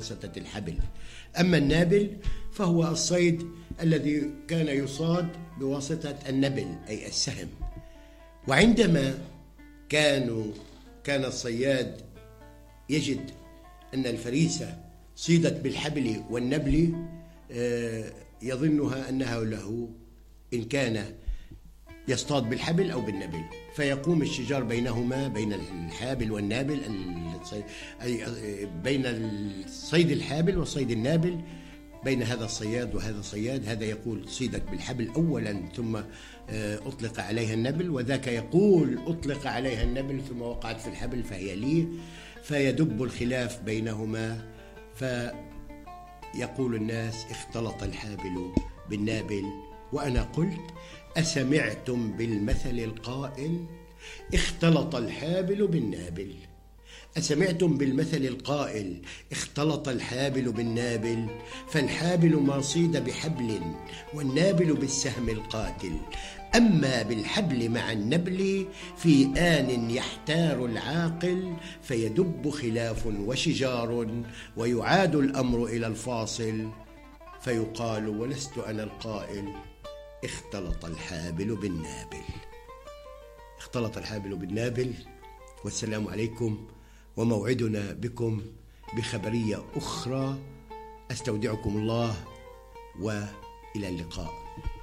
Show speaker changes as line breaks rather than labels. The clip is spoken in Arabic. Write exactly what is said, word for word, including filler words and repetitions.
بواسطة الحبل. أما النابل فهو الصيد الذي كان يصاد بواسطة النبل أي السهم. وعندما كانوا كان الصياد يجد أن الفريسة صيدت بالحبل والنبل يظنها أنها له إن كان يصطاد بالحبل أو بالنبل، فيقوم الشجار بينهما، بين الحابل والنابل، بين الصيد الحابل وصيد النابل، بين هذا الصياد وهذا الصياد. هذا يقول صيدت بالحبل أولا ثم أطلق عليها النبل، وذاك يقول أطلق عليها النبل ثم وقعت في الحبل فهي لي، فيدب الخلاف بينهما. فيقول الناس اختلط الحابل بالنابل. وأنا قلت أسمعتم بالمثل القائل اختلط الحابل بالنابل؟ أسمعتم بالمثل القائل اختلط الحابل بالنابل؟ فالحابل ما صيد بحبل والنابل بالسهم القاتل. أما بالحبل مع النبل في آن يحتار العاقل، فيدب خلاف وشجار ويعاد الأمر إلى الفاصل، فيقال ولست أنا القائل اختلط الحابل بالنابل. اختلط الحابل بالنابل. والسلام عليكم، وموعدنا بكم بخبرية أخرى. أستودعكم الله وإلى اللقاء.